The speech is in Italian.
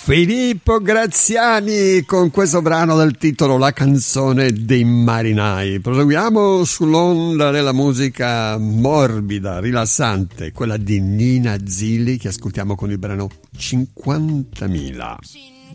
Filippo Graziani con questo brano del titolo La canzone dei marinai. Proseguiamo sull'onda della musica morbida, rilassante, quella di Nina Zilli, che ascoltiamo con il brano 50.000.